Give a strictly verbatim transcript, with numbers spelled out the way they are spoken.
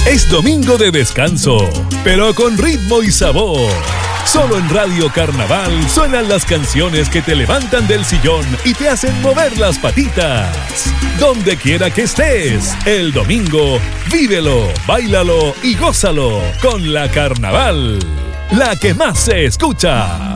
Es domingo de descanso, pero con ritmo y sabor. Solo en Radio Carnaval suenan las canciones que te levantan del sillón y te hacen mover las patitas. Donde quiera que estés, el domingo, vívelo, báilalo y gózalo con la Carnaval, la que más se escucha.